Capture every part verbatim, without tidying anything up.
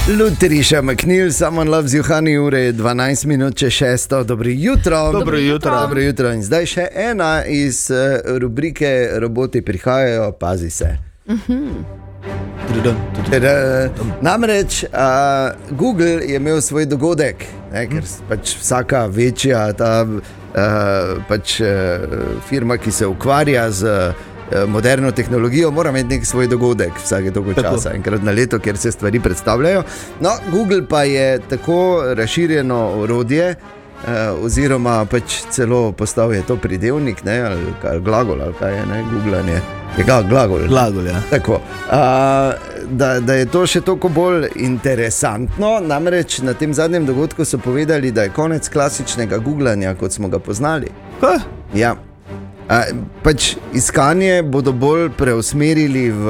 Lutriša McNeil, Someone Loves You Honey, ure je dvanajst minut čez šesto. Dobro jutro. Dobro jutro. Dobro jutro. In zdaj še ena iz uh, rubrike Roboti prihajajo, pazi se. Uh-huh. Namreč uh, Google je imel svoj dogodek, ne, ker pač vsaka večja ta uh, pač, uh, firma, ki se ukvarja z moderno tehnologijo, mora imeti nek svoj dogodek vsake dolgo časa, enkrat na leto, kjer se stvari predstavljajo. No, Google pa je tako razširjeno orodje, eh, oziroma pač celo postal je to pridevnik, ne, ali, ali glagol, ali kaj je, ne, googlanje. Je ga, glagol. Glagol, ja. Tako, a, da, da je to še toliko bolj interesantno, namreč na tem zadnjem dogodku so povedali, da je konec klasičnega googlanja, kot smo ga poznali. Kaj? Ja. A, pač iskanje bodo bolj preusmerili v,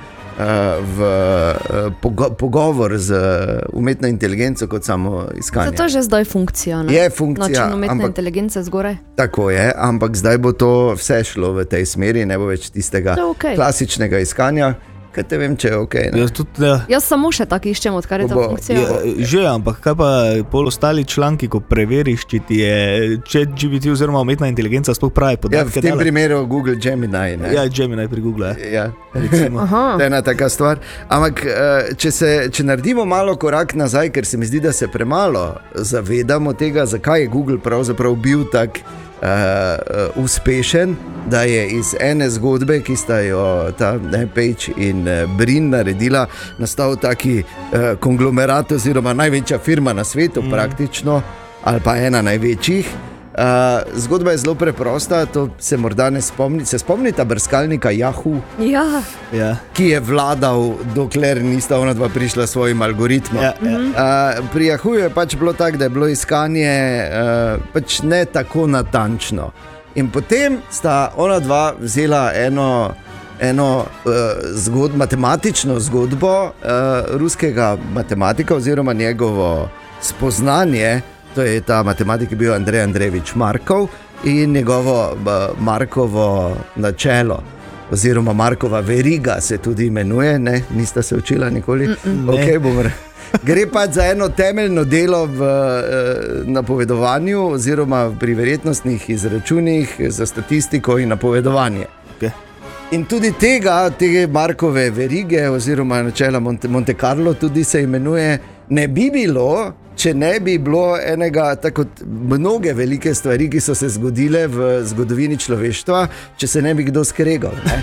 v pogo, pogovor z umetno inteligenco kot samo iskanje. To je že zdaj funkcija, ne? Je funkcija, način umetne ampak, inteligence zgoraj. Tako je, ampak zdaj bo to vse šlo v tej smeri, ne bo več tistega okay. klasičnega iskanja. Kaj te vem, če je ok, ne? Jaz, tudi, ja. Jaz samo še tako iščem, odkar je ta funkcija. Je, že, ampak kaj pa pol ostali članki, ko preveriš, či ti je ChatGPT oziroma umetna inteligenca sploh pravi podatke. Ja, v tem dala? Primeru Google Gemini, ne? Ja, Gemini pri Google, ja. To je ena taka stvar. Ampak, če, se, če naredimo malo korak nazaj, ker se mi zdi, da se premalo zavedamo tega, zakaj je Google pravzaprav bil tak Uh, uh, uspešen, da je iz ene zgodbe, ki sta jo ta ne, Page in uh, Brin naredila, nastal taki uh, konglomerat oziroma največja firma na svetu, mm. praktično, ali pa ena največjih. Uh, zgodba je zelo preprosta, to se morda ne spomni. Se spomnite brskalnika Yahoo? Ja. Ja. Ki je vladal, dokler nista ona dva prišla s svojim algoritmom. Ja, ja. Uh, pri Yahoo je pač bilo tako, da je bilo iskanje uh, pač ne tako natančno. In potem sta ona dva vzela eno, eno uh, zgod, matematično zgodbo uh, ruskega matematika oziroma njegovo spoznanje. To je ta matematik, ki je bil Andrej Andrejevič Markov in njegovo uh, Markovo načelo, oziroma Markova veriga se tudi imenuje, ne, nista se učila nikoli. Okay, bom re... Gre pa za eno temeljno delo v uh, napovedovanju oziroma pri verjetnostnih izračunih za statistiko in napovedovanje. Okay. In tudi tega, tega Markove verige oziroma načela Monte, Monte Carlo tudi se imenuje, ne bi bilo, če ne bi bilo enega, tako mnoge velike stvari, ki so se zgodile v zgodovini človeštva, če se ne bi kdo skregal. Ne?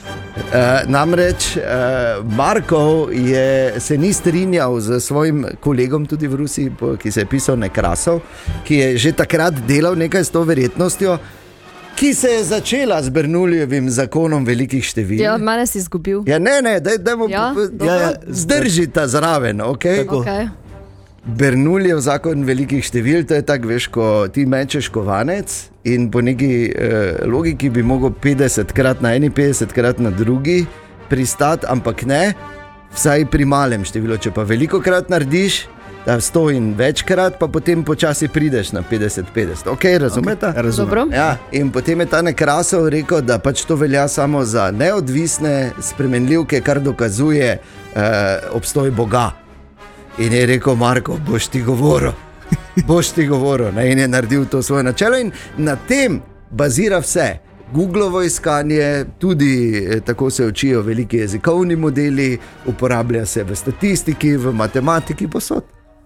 Uh, namreč uh, Markov je, se ni strinjal z svojim kolegom tudi v Rusiji, ki se je pisal Nekrasov, ki je že takrat delal nekaj s to verjetnostjo, ki se je začela z Bernoullijevim zakonom velikih števil. Ja, mene si izgubil. Ja, ne, ne, daj, dajmo ja? ja, ja, zdržita zraven, ok? Okay. Bernoullijev zakon velikih števil, to je tako, veš, ko ti mečeš kovanec in po neki eh, logiki bi mogel petdesetkrat na eni, petdesetkrat na drugi pristati, ampak ne, vsaj pri malem številu. Če pa velikokrat narediš, da sto in večkrat, pa potem počasi prideš na petdeset petdeset. Ok, razumete? Okay, razumem. Ja, in potem je ta Nekrasov rekel, da pač to velja samo za neodvisne spremenljivke, kar dokazuje eh, obstoj Boga. In je rekel Marko, boš ti govoril, boš ti govoril. Ne? In je naredil to svoje načelo in na tem bazira vse. Googlovo iskanje, tudi tako se učijo veliki jezikovni modeli, uporablja se v statistiki, v matematiki, posod.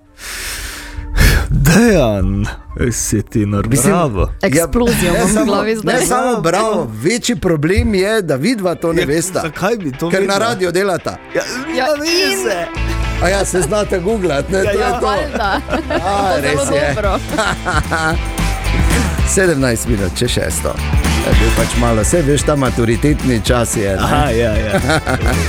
Dejan, si ti naredil. Eksplozija v glavi zdaj. Ne samo bravo, večji problem je, da vidva to ne ja, vesta. Zakaj bi to Ker vedela? Na radio delata. Ja, ja, in se. A ja, se znate googlati, ne? Ja, to ja, je to. Valjda. A, res je. sedemnajst minut, če šesto. Je bil pač malo, vse veš, ta maturitetni čas je. Ne? Aha, ja, ja.